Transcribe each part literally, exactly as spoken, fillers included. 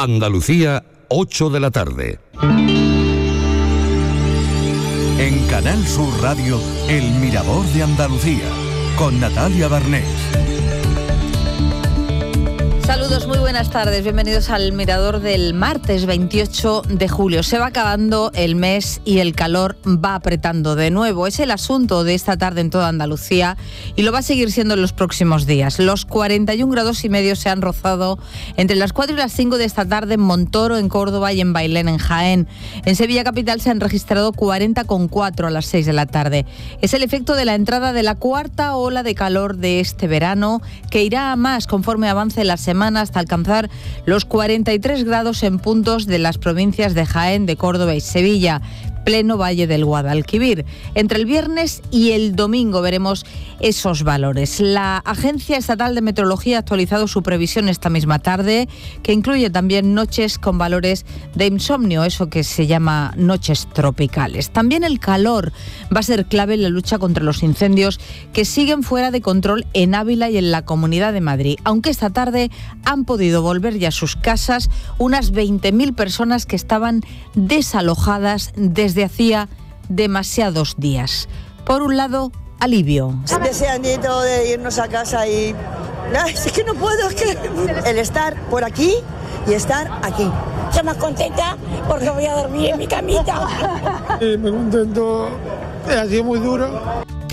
Andalucía, ocho de la tarde. En Canal Sur Radio, El Mirador de Andalucía, con Natalia Barnés. Saludos, muy buenas tardes, bienvenidos al Mirador del martes veintiocho de julio. Se va acabando el mes y el calor va apretando de nuevo. Es el asunto de esta tarde en toda Andalucía y lo va a seguir siendo en los próximos días. Los cuarenta y un grados y medio se han rozado entre las cuatro y las cinco de esta tarde en Montoro, en Córdoba, y en Bailén, en Jaén. En Sevilla capital se han registrado cuarenta coma cuatro a las seis de la tarde. Es el efecto de la entrada de la cuarta ola de calor de este verano, que irá a más conforme avance la semana, hasta alcanzar los cuarenta y tres grados en puntos de las provincias de Jaén, de Córdoba y Sevilla, pleno valle del Guadalquivir. Entre el viernes y el domingo veremos esos valores. La Agencia Estatal de Meteorología ha actualizado su previsión esta misma tarde, que incluye también noches con valores de insomnio, eso que se llama noches tropicales. También el calor va a ser clave en la lucha contra los incendios que siguen fuera de control en Ávila y en la Comunidad de Madrid, aunque esta tarde han podido volver ya a sus casas unas veinte mil personas que estaban desalojadas desde desde hacía demasiados días. Por un lado, alivio. Deseandito de irnos a casa y... Ay, es que no puedo, es que el estar por aquí y estar aquí. Estoy más contenta porque voy a dormir en mi camita. Sí, muy contento, ha sido muy duro.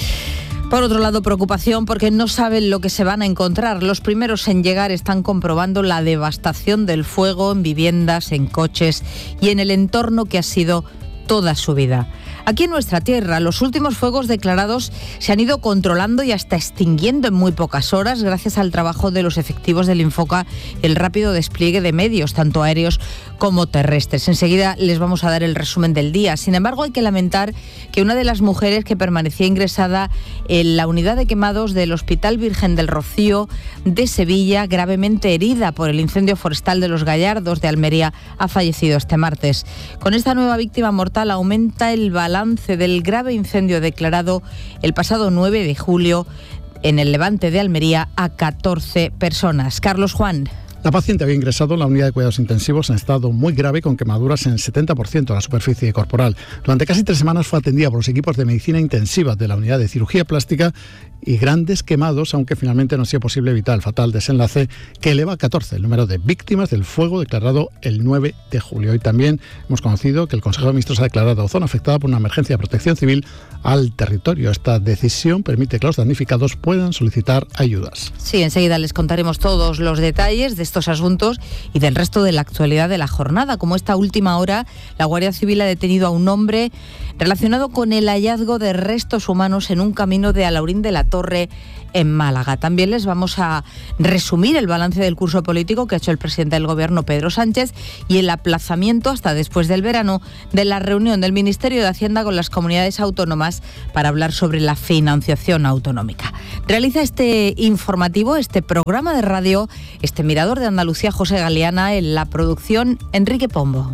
Por otro lado, preocupación porque no saben lo que se van a encontrar. Los primeros en llegar están comprobando la devastación del fuego en viviendas, en coches y en el entorno que ha sido toda su vida. Aquí en nuestra tierra, los últimos fuegos declarados se han ido controlando y hasta extinguiendo en muy pocas horas gracias al trabajo de los efectivos del Infoca y el rápido despliegue de medios, tanto aéreos como terrestres. Enseguida les vamos a dar el resumen del día. Sin embargo, hay que lamentar que una de las mujeres que permanecía ingresada en la unidad de quemados del Hospital Virgen del Rocío de Sevilla, gravemente herida por el incendio forestal de Los Gallardos de Almería, ha fallecido este martes. Con esta nueva víctima mortal aumenta el balance del grave incendio declarado el pasado nueve de julio en el Levante de Almería a catorce personas. Carlos Juan. La paciente había ingresado en la unidad de cuidados intensivos en estado muy grave, con quemaduras en el setenta por ciento de la superficie corporal. Durante casi tres semanas fue atendida por los equipos de medicina intensiva de la unidad de cirugía plástica y grandes quemados, aunque finalmente no ha sido posible evitar el fatal desenlace que eleva a catorce el número de víctimas del fuego declarado el nueve de julio. Y también hemos conocido que el Consejo de Ministros ha declarado zona afectada por una emergencia de protección civil al territorio. Esta decisión permite que los damnificados puedan solicitar ayudas. Sí, enseguida les contaremos todos los detalles de estos asuntos y del resto de la actualidad de la jornada. Como esta última hora, la Guardia Civil ha detenido a un hombre relacionado con el hallazgo de restos humanos en un camino de Alaurín de la Torre, en Málaga. También les vamos a resumir el balance del curso político que ha hecho el presidente del Gobierno, Pedro Sánchez, y el aplazamiento hasta después del verano de la reunión del Ministerio de Hacienda con las comunidades autónomas para hablar sobre la financiación autonómica. Realiza este informativo, este programa de radio, este Mirador de Andalucía, José Galeana, en la producción Enrique Pombo.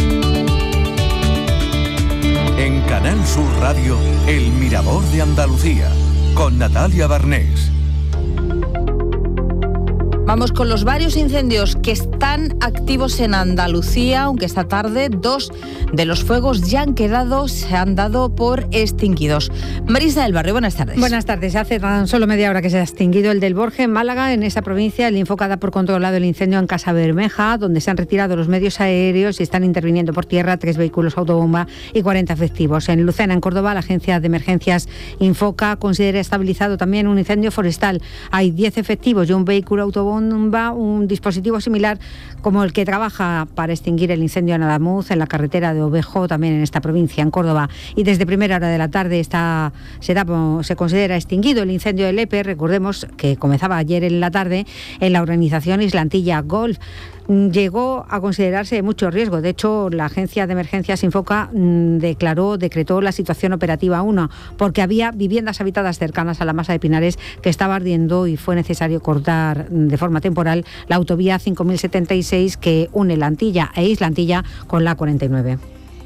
En Canal Sur Radio, El Mirador de Andalucía, con Natalia Barnés. Vamos con los varios incendios que están activos en Andalucía, aunque esta tarde dos de los fuegos ya han quedado, se han dado por extinguidos. Marisa del Barrio, buenas tardes. Buenas tardes. Hace tan solo media hora que se ha extinguido el del Borje en Málaga. En esa provincia, el Infoca da por controlado el incendio en Casa Bermeja, donde se han retirado los medios aéreos y están interviniendo por tierra tres vehículos autobomba y cuarenta efectivos. En Lucena, en Córdoba, la agencia de emergencias Infoca considera estabilizado también un incendio forestal. Hay diez efectivos y un vehículo autobomba, un dispositivo similar como el que trabaja para extinguir el incendio en Alamuz, en la carretera de Ovejo, también en esta provincia, en Córdoba. Y desde primera hora de la tarde está, se, da, se considera extinguido el incendio de Lepe. Recordemos que comenzaba ayer en la tarde en la organización Islantilla Golf. Llegó a considerarse de mucho riesgo. De hecho, la agencia de emergencias Infoca declaró, decretó la situación operativa uno, porque había viviendas habitadas cercanas a la masa de Pinares que estaba ardiendo y fue necesario cortar de forma temporal la autovía cinco mil setenta y seis que une la Antilla e Islantilla con la cuarenta y nueve.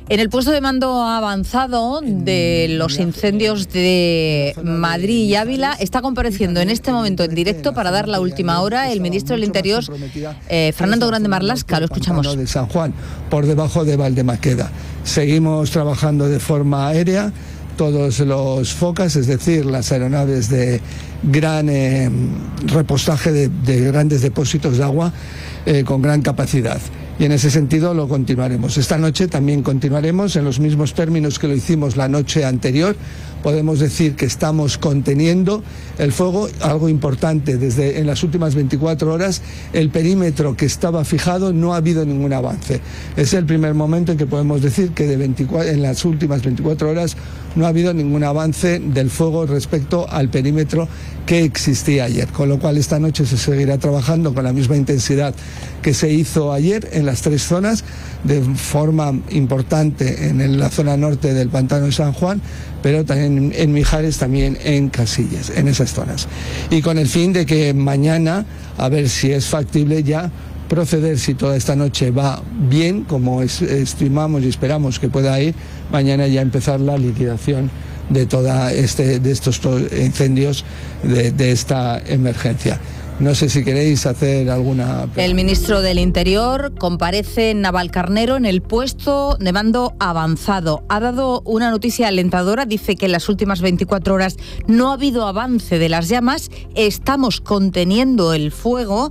En el puesto de mando avanzado de los incendios de Madrid y Ávila está compareciendo en este momento en directo para dar la última hora el ministro del Interior, eh, Fernando Grande Marlaska. Lo escuchamos. De San Juan, por debajo de Valdemaqueda. Seguimos trabajando de forma aérea, todos los FOCAS, es decir, las aeronaves de gran eh, repostaje de, de grandes depósitos de agua eh, con gran capacidad. Y en ese sentido lo continuaremos. Esta noche también continuaremos en los mismos términos que lo hicimos la noche anterior. Podemos decir que estamos conteniendo el fuego, algo importante, desde en las últimas veinticuatro horas el perímetro que estaba fijado no ha habido ningún avance. Es el primer momento en que podemos decir que de veinticuatro, en las últimas veinticuatro horas no ha habido ningún avance del fuego respecto al perímetro que existía ayer, con lo cual esta noche se seguirá trabajando con la misma intensidad que se hizo ayer en las tres zonas, de forma importante en la zona norte del Pantano de San Juan, pero también en Mijares, también en Casillas, en esas zonas. Y con el fin de que mañana, a ver si es factible ya proceder, si toda esta noche va bien, como es, estimamos y esperamos que pueda ir, mañana ya empezar la liquidación de toda este de estos incendios de, de esta emergencia. No sé si queréis hacer alguna... El ministro del Interior comparece en Navalcarnero en el puesto de mando avanzado. Ha dado una noticia alentadora, dice que en las últimas veinticuatro horas no ha habido avance de las llamas, estamos conteniendo el fuego.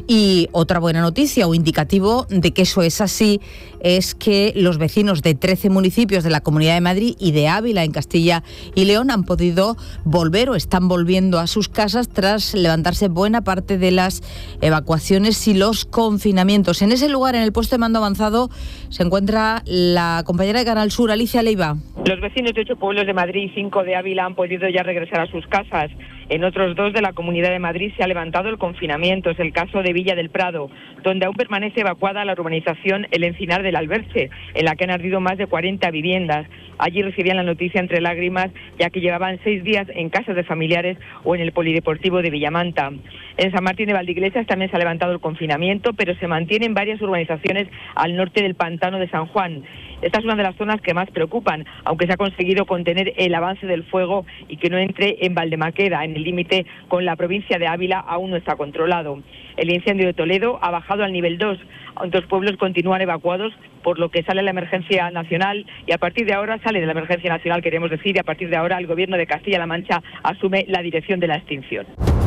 Y otra buena noticia o indicativo de que eso es así es que los vecinos de trece municipios de la Comunidad de Madrid y de Ávila, en Castilla y León, han podido volver o están volviendo a sus casas tras levantarse buena parte de las evacuaciones y los confinamientos. En ese lugar, en el puesto de mando avanzado, se encuentra la compañera de Canal Sur, Alicia Leiva. Los vecinos de ocho pueblos de Madrid y cinco de Ávila han podido ya regresar a sus casas. En otros dos de la Comunidad de Madrid se ha levantado el confinamiento. Es el caso de Villa del Prado, donde aún permanece evacuada la urbanización El Encinar del Alberche, en la que han ardido más de cuarenta viviendas. Allí recibían la noticia entre lágrimas, ya que llevaban seis días en casas de familiares o en el polideportivo de Villamanta. En San Martín de Valdeiglesias también se ha levantado el confinamiento, pero se mantienen varias urbanizaciones al norte del Pantano de San Juan. Esta es una de las zonas que más preocupan, aunque se ha conseguido contener el avance del fuego y que no entre en Valdemaqueda, en el límite con la provincia de Ávila, aún no está controlado. El incendio de Toledo ha bajado al nivel dos, aunque los pueblos continúan evacuados, por lo que sale la emergencia nacional y a partir de ahora sale de la emergencia nacional, queremos decir, y a partir de ahora el gobierno de Castilla-La Mancha asume la dirección de la extinción.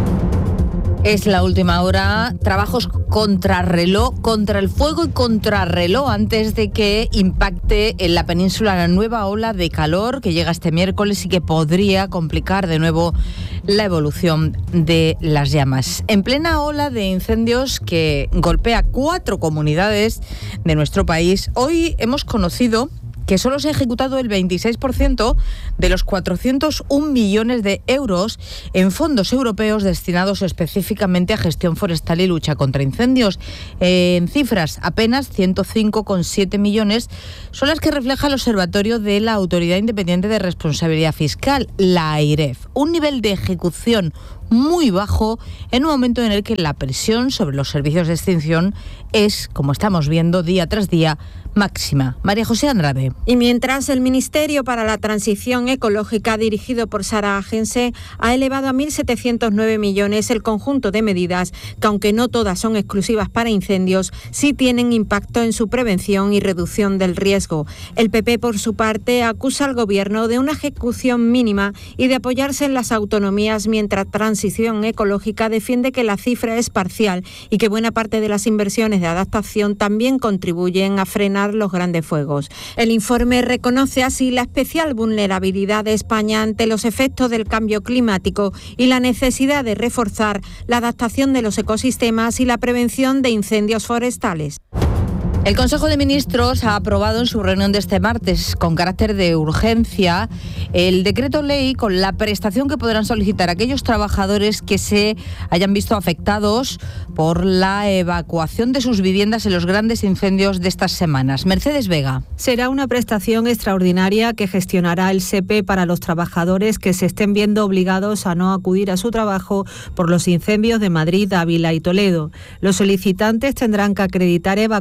Es la última hora, trabajos contrarreloj, contra el fuego y contrarreloj antes de que impacte en la península la nueva ola de calor que llega este miércoles y que podría complicar de nuevo la evolución de las llamas. En plena ola de incendios que golpea cuatro comunidades de nuestro país, hoy hemos conocido que solo se ha ejecutado el veintiséis por ciento de los cuatrocientos un millones de euros en fondos europeos destinados específicamente a gestión forestal y lucha contra incendios. En cifras, apenas ciento cinco coma siete millones son las que refleja el Observatorio de la Autoridad Independiente de Responsabilidad Fiscal, la AIREF. Un nivel de ejecución muy bajo en un momento en el que la presión sobre los servicios de extinción es, como estamos viendo día tras día, máxima. María José Andrade. Y mientras el Ministerio para la Transición Ecológica, dirigido por Sara Agense, ha elevado a mil setecientos nueve millones el conjunto de medidas que, aunque no todas son exclusivas para incendios, sí tienen impacto en su prevención y reducción del riesgo. El P P, por su parte, acusa al Gobierno de una ejecución mínima y de apoyarse en las autonomías, mientras Transición Ecológica defiende que la cifra es parcial y que buena parte de las inversiones de adaptación también contribuyen a frenar los grandes fuegos. El informe reconoce así la especial vulnerabilidad de España ante los efectos del cambio climático y la necesidad de reforzar la adaptación de los ecosistemas y la prevención de incendios forestales. El Consejo de Ministros ha aprobado en su reunión de este martes, con carácter de urgencia, el decreto ley con la prestación que podrán solicitar aquellos trabajadores que se hayan visto afectados por la evacuación de sus viviendas en los grandes incendios de estas semanas. Mercedes Vega. Será una prestación extraordinaria que gestionará el S E P E para los trabajadores que se estén viendo obligados a no acudir a su trabajo por los incendios de Madrid, Ávila y Toledo. Los solicitantes tendrán que acreditar evacuaciones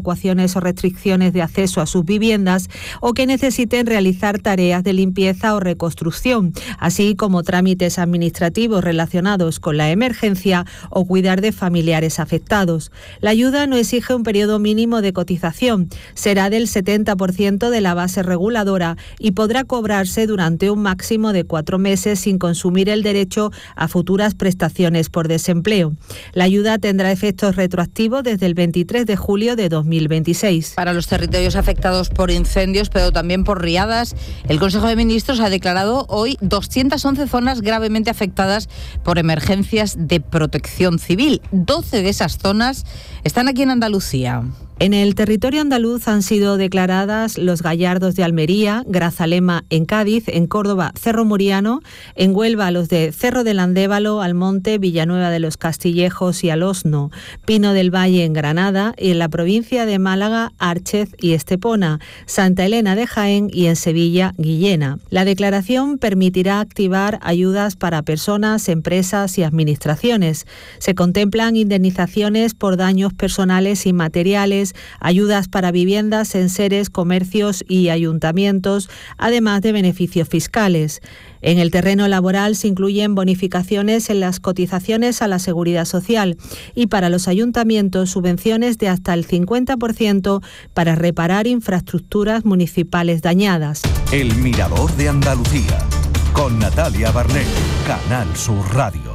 limitaciones o restricciones de acceso a sus viviendas o que necesiten realizar tareas de limpieza o reconstrucción, así como trámites administrativos relacionados con la emergencia o cuidar de familiares afectados. La ayuda no exige un periodo mínimo de cotización, será del setenta por ciento de la base reguladora y podrá cobrarse durante un máximo de cuatro meses sin consumir el derecho a futuras prestaciones por desempleo. La ayuda tendrá efectos retroactivos desde el veintitrés de julio de dos mil veintiséis. Para los territorios afectados por incendios, pero también por riadas, el Consejo de Ministros ha declarado hoy doscientas once zonas gravemente afectadas por emergencias de protección civil. doce de esas zonas están aquí en Andalucía. En el territorio andaluz han sido declaradas Los Gallardos de Almería, Grazalema en Cádiz, en Córdoba Cerro Muriano, en Huelva los de Cerro del Andévalo, Almonte, Villanueva de los Castillejos y Alosno, Pino del Valle en Granada y en la provincia de Málaga, Árchez y Estepona, Santa Elena de Jaén y en Sevilla, Guillena. La declaración permitirá activar ayudas para personas, empresas y administraciones. Se contemplan indemnizaciones por daños personales y materiales, ayudas para viviendas, enseres, comercios y ayuntamientos, además de beneficios fiscales. En el terreno laboral se incluyen bonificaciones en las cotizaciones a la Seguridad Social y para los ayuntamientos subvenciones de hasta el cincuenta por ciento para reparar infraestructuras municipales dañadas. El Mirador de Andalucía, con Natalia Barnés, Canal Sur Radio.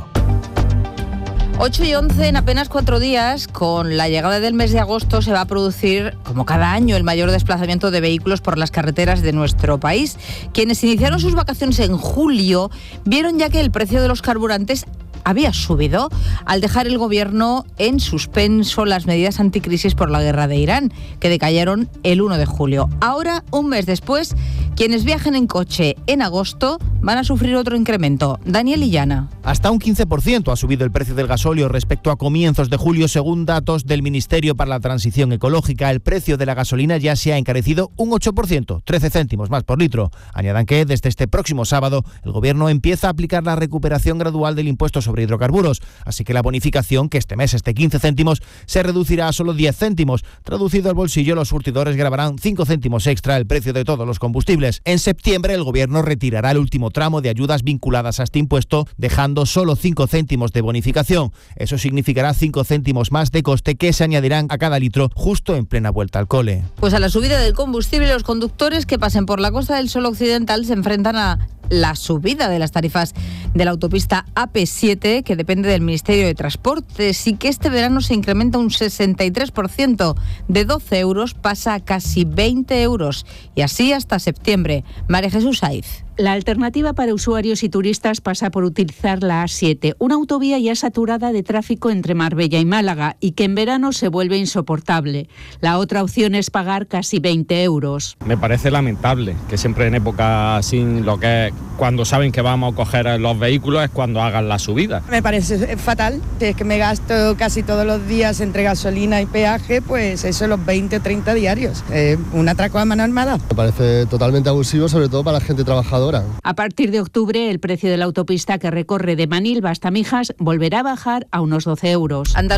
ocho y once, en apenas cuatro días, con la llegada del mes de agosto, se va a producir, como cada año, el mayor desplazamiento de vehículos por las carreteras de nuestro país. Quienes iniciaron sus vacaciones en julio vieron ya que el precio de los carburantes había subido al dejar el gobierno en suspenso las medidas anticrisis por la guerra de Irán, que decayeron el uno de julio. Ahora, un mes después, quienes viajen en coche en agosto van a sufrir otro incremento. Daniel Illana. Hasta un quince por ciento ha subido el precio del gasóleo respecto a comienzos de julio, según datos del Ministerio para la Transición Ecológica. El precio de la gasolina ya se ha encarecido un ocho por ciento, trece céntimos más por litro. Añadan que desde este próximo sábado el gobierno empieza a aplicar la recuperación gradual del impuesto sobre hidrocarburos, así que la bonificación, que este mes es de quince céntimos, se reducirá a solo diez céntimos. Traducido al bolsillo, los surtidores grabarán cinco céntimos extra el precio de todos los combustibles. En septiembre el gobierno retirará el último tramo de ayudas vinculadas a este impuesto, dejando solo cinco céntimos de bonificación. Eso significará cinco céntimos más de coste que se añadirán a cada litro justo en plena vuelta al cole. Pues a la subida del combustible, los conductores que pasen por la Costa del Sol Occidental se enfrentan a la subida de las tarifas de la autopista A P siete, que depende del Ministerio de Transportes, y que este verano se incrementa un sesenta y tres por ciento. De doce euros pasa a casi veinte euros, y así hasta septiembre. María Jesús Saiz. La alternativa para usuarios y turistas pasa por utilizar la A siete, una autovía ya saturada de tráfico entre Marbella y Málaga y que en verano se vuelve insoportable. La otra opción es pagar casi veinte euros. Me parece lamentable que siempre en época así, lo que es cuando saben que vamos a coger los vehículos es cuando hagan la subida. Me parece fatal, es que me gasto casi todos los días entre gasolina y peaje, pues eso, los veinte o treinta diarios. Eh, un atraco a mano armada. Me parece totalmente abusivo, sobre todo para la gente trabajadora. A partir de octubre, el precio de la autopista que recorre de Manilva hasta Mijas volverá a bajar a unos doce euros.